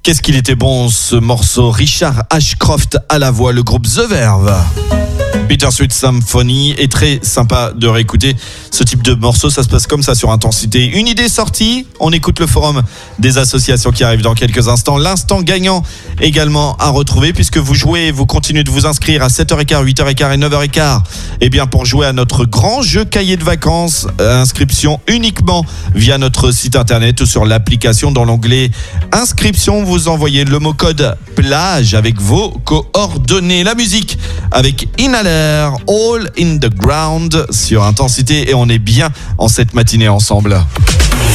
Qu'est-ce qu'il était bon ce morceau. Richard Ashcroft à la voix, le groupe The Verve. Bittersweet Symphony est très sympa de réécouter ce type de morceau. Ça se passe comme ça sur Intensité. Une idée sortie, on écoute le forum des associations qui arrive dans quelques instants. L'instant gagnant également à retrouver puisque vous jouez, vous continuez de vous inscrire à 7h15, 8h15 et 9h15. Et bien pour jouer à notre grand jeu cahier de vacances, inscription uniquement via notre site internet ou sur l'application dans l'onglet inscription. Vous envoyez le mot code plage avec vos coordonnées. La musique avec Inhaler, All in the Ground sur Intensité et on est bien en cette matinée ensemble.